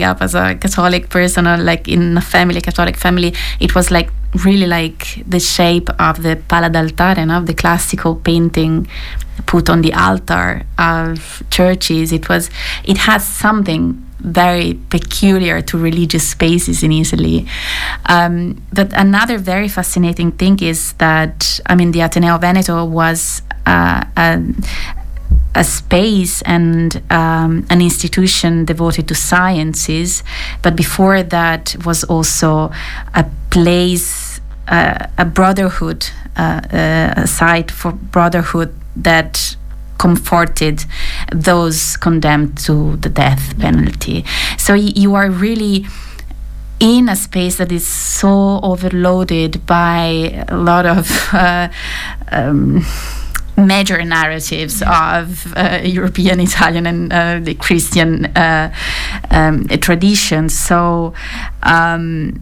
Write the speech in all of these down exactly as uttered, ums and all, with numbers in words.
growing up as a Catholic person, or like in a family, Catholic family, it was like really like the shape of the pala d'altare, no? The classical painting put on the altar of churches. It was, it has something very peculiar to religious spaces in Italy. Um, but another very fascinating thing is that, I mean, the Ateneo Veneto was uh, a, a space and um, an institution devoted to sciences, but before that was also a place, uh, a brotherhood, uh, uh, a site for brotherhood that comforted those condemned to the death penalty. So y- you are really in a space that is so overloaded by a lot of uh, um, major narratives of uh, European, Italian, and uh, the Christian uh, um, traditions. So um,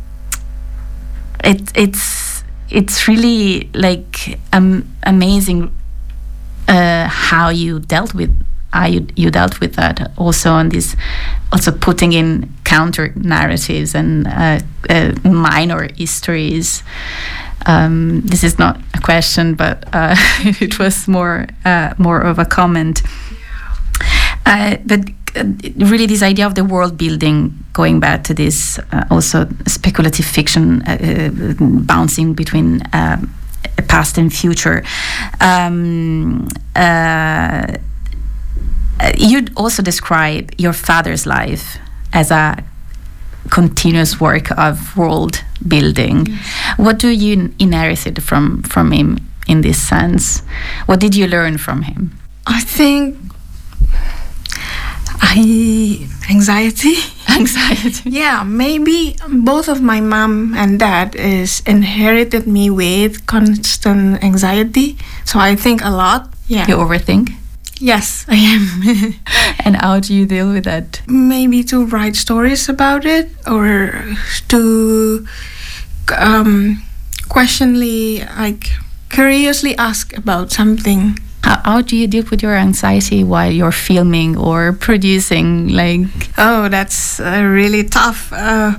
it, it's it's really like um, amazing. Uh, how you dealt with how you, you dealt with that also on this, also putting in counter narratives and uh, uh, minor histories. Um, this is not a question, but uh, it was more uh, more of a comment. Uh, but uh, really, this idea of the world building, going back to this uh, also speculative fiction, uh, uh, bouncing between. Um, past and future. Um, uh, you'd also describe your father's life as a continuous work of world building. Yes. What do you inherited from, from him in this sense? What did you learn from him? I think I anxiety. Anxiety. Yeah, maybe both of my mom and dad is inherited me with constant anxiety. So I think a lot. Yeah. You overthink? Yes, I am. And how do you deal with that? Maybe to write stories about it, or to um, questionly, like curiously ask about something. How, how do you deal with your anxiety while you're filming or producing? Like, oh, that's uh, really tough. Uh,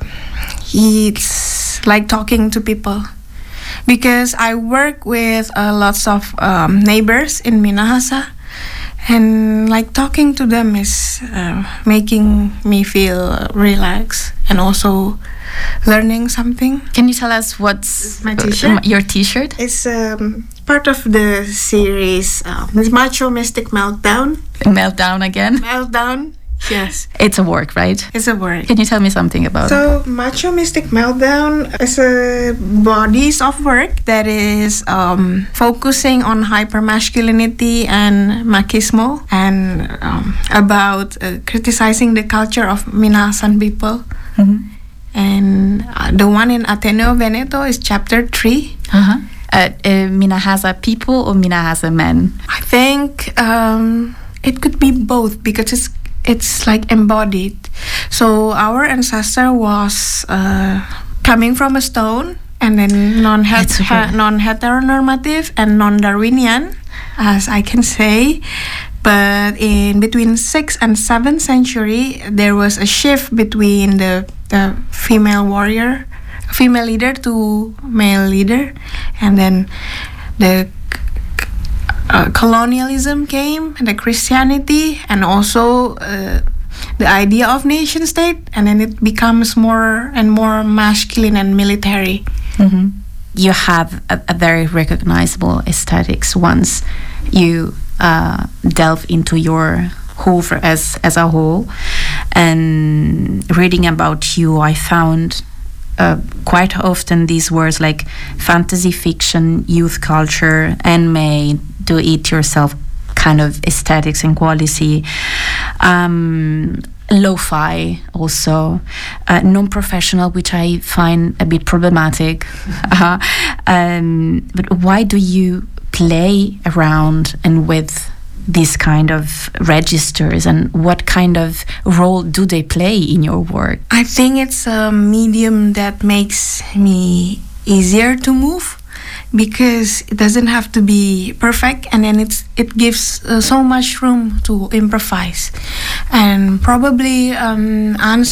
it's like talking to people, because I work with uh, lots of um, neighbors in Minahasa, and like talking to them is uh, making me feel relaxed and also learning something. Can you tell us what's my t-shirt? Uh, your t-shirt? It's um, part of the series, um, the Macho Mystic Meltdown. Meltdown again? Meltdown, yes. It's a work, right? It's a work. Can you tell me something about so, it? So, Macho Mystic Meltdown is a bodies of work that is um, focusing on hypermasculinity and machismo, and um, about uh, criticizing the culture of Minahasan people. Mm-hmm. And uh, the one in Ateneo Veneto is chapter three. Uh-huh. Uh, uh, Minahasa people or Minahasa men? I think um, it could be both, because it's it's like embodied. So our ancestor was uh, coming from a stone, and then non non heteronormative and non Darwinian, as I can say. But in between sixth and seventh century, there was a shift between the, the female warrior, female leader to male leader, and then the uh, colonialism came, and the Christianity, and also uh, the idea of nation state, and then it becomes more and more masculine and military. Mm-hmm. You have a, a very recognizable aesthetics once you uh, delve into your whole for, as as a whole. And reading about you, I found uh, quite often these words like fantasy fiction, youth culture, handmade, do-it-yourself kind of aesthetics and quality. Um, lo-fi also, uh, non-professional, which I find a bit problematic. uh, um, but why do you play around and with these kind of registers, and what kind of role do they play in your work? I think it's a medium that makes me easier to move, because it doesn't have to be perfect, and then it's it gives uh, so much room to improvise. And probably um,